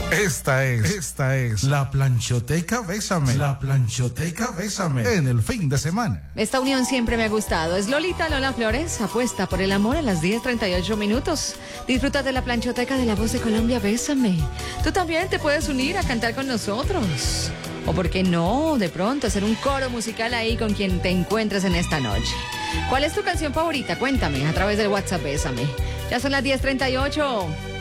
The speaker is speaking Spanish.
Esta es la Planchoteca Bésame. La Planchoteca Bésame en el fin de semana. Esta unión siempre me ha gustado. Es Lolita Lola Flores, apuesta por el amor a las 10:38 minutos. Disfruta de la Planchoteca de La Voz de Colombia, Bésame. Tú también te puedes unir a cantar con nosotros. O por qué no, de pronto hacer un coro musical ahí con quien te encuentres en esta noche. ¿Cuál es tu canción favorita? Cuéntame a través del WhatsApp, Bésame. Ya son las 10:38.